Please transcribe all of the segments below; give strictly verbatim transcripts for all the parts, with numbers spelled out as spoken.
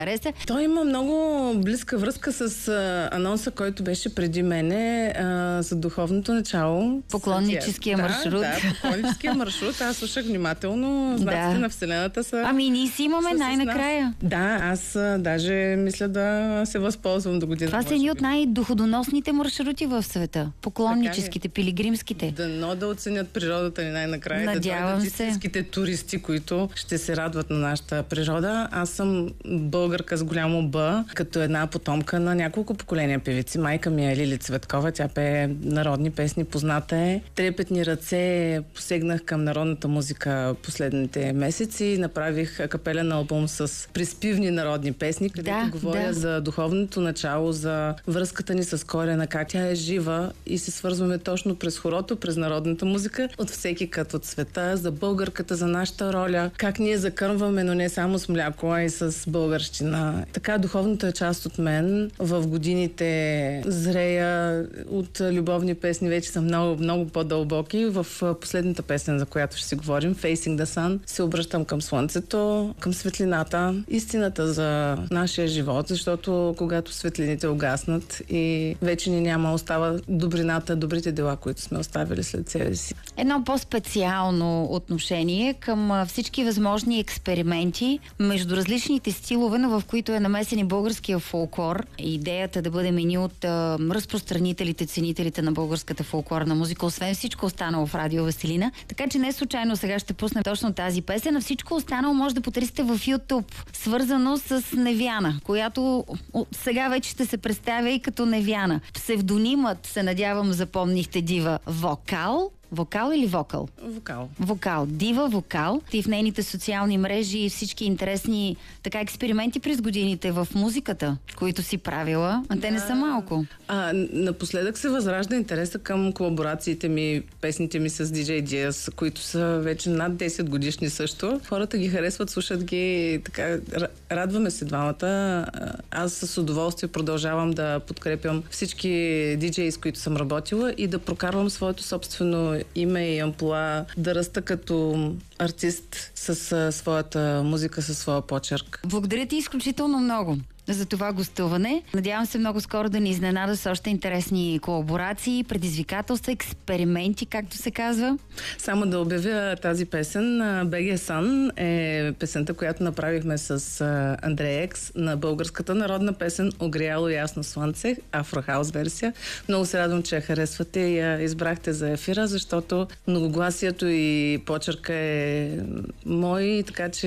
хареса. Той има много близка връзка с а, анонса, който беше преди мене а, за духовното начало. Поклонническия да, маршрут. Да, поклонническия маршрут. Аз слушах внимателно. Знаците Да. на Вселената са... Ами ние си имаме са с най-накрая. Да, аз а, даже мисля да се възползвам до година. Това са едни от най-доходоносните маршрути в света. Поклонническите, пилигримските. Дано да оценят природата ни най-накрая. Надявам да се. истинските туристи, които ще се радват на нашата природа. Аз съм българка с голямо Б, като една потомка на няколко поколения певици. Майка ми е Лили Цветкова, тя пее народни песни, позната е. Трепетни ръце, посегнах към народната музика последните месеци. Направих акапелен албум с приспивни народни песни, където Да, говоря да. за духовното начало, за връзката ни с корена, как тя е жива и се свързваме точно през хорото, през народната музика, от всеки кът от света, за българката, за нашата роля, как ние закърмваме, но не само с мляко, а и с българщина. Така духовната е част от мен. В годините зрея от любовни песни, вече са много, много по-дълбоки. В последната песен, за която ще си говорим, Facing the Sun, се обръщам към слънцето, към светлината, истината за нашия живот, защото когато светлините угаснат и вече ни няма, остава добрината, добрите дела, които сме оставили след себе си. Едно по-специално отношение към а, всички възможни експерименти между различните стилове, но в които е намесен и българския фолклор. Идеята да бъдем едни от а, разпространителите, ценителите на българската фолклорна музика, освен всичко останало в Радио Веселина. Така че не случайно сега ще пуснем точно тази песен, а всичко останало може да потърсите в YouTube, свързано с Невяна, която сега вече ще се представя и като Невяна. Псевдонимът, се надявам, запомнихте, дива Вокал. Вокал или вокал? Вокал. Вокал. Дива Вокал. И в нейните социални мрежи и всички интересни така експерименти през годините в музиката, които си правила, а те да. не са малко. А, напоследък се възражда интереса към колаборациите ми, песните ми с диджей Diaz, които са вече над десет годишни също. Хората ги харесват, слушат ги, така, радваме се двамата. Аз с удоволствие продължавам да подкрепям всички диджеи, с които съм работила и да прокарвам своето собствено име и амплоа, да раста като артист с а, своята музика, със своя почерк. Благодаря ти изключително много за това гостуване. Надявам се много скоро да ни изненада с още интересни колаборации, предизвикателства, експерименти, както се казва. Само да обявя тази песен. Б Г Sun е песента, която направихме с Андрей Екс на българската народна песен "Огряло ясно слънце", афрохаус версия. Много се радвам, че я харесвате и я избрахте за ефира, защото многогласието и почерка е мой, така че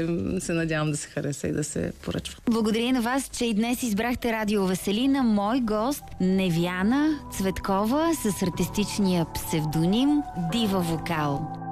се надявам да се хареса и да се поръчва. Благодаря на вас, че и днес избрахте Радио Веселина. Мой гост Невяна Цветкова с артистичния псевдоним Дива Вокал.